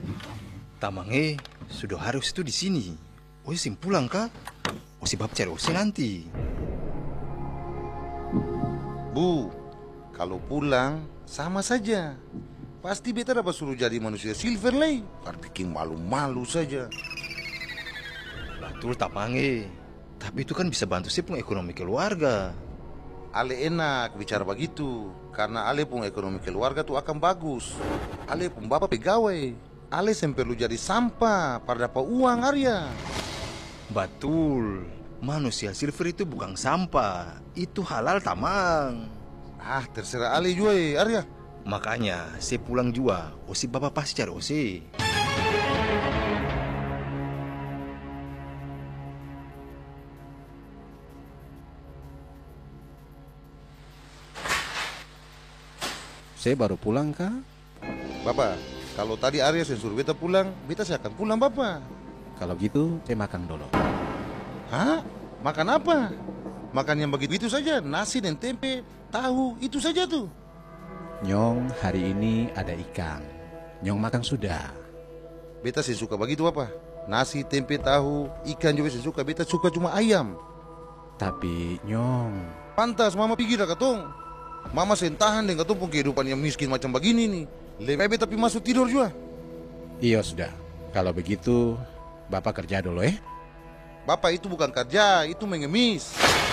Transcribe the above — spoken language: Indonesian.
Tamange sudah harus itu di sini. Ose sim pulang kah? Ose bab cari Ose nanti. Bu, kalau pulang sama saja. Pasti beta dapat suruh jadi manusia silver lagi. Bikin malu-malu saja. Betul Tamange. Tapi itu kan bisa bantu saya pun ekonomi keluarga. Ale enak bicara begitu, karena Ale pun ekonomi keluarga tuh akan bagus. Ale pun bapak pegawai. Ale perlu jadi sampah pada dapat uang Arya. Betul. Manusia silver itu bukan sampah. Itu halal Tamang. Terserah Ale juga Arya. Makanya saya pulang juga. Ose bapak pasti cari Ose. Saya baru pulang kah? Bapak, kalau tadi Arya suruh beta pulang, beta saya akan pulang bapak. Kalau gitu saya makan dulu. Hah? Makan apa? Makan yang begitu saja, nasi dan tempe, tahu, itu saja tuh. Nyong, hari ini ada ikan. Nyong makan sudah. Beta sih suka begitu apa? Nasi, tempe, tahu, ikan juga saya suka. Beta suka cuma ayam. Tapi Nyong, Pantas mama pikir dah katong. Mama sentahan dengan katong pun kehidupan yang miskin macam begini nih. Lebih baik tapi masuk tidur juga. iya sudah. Kalau begitu, Bapak kerja dulu Bapak itu bukan kerja, itu mengemis.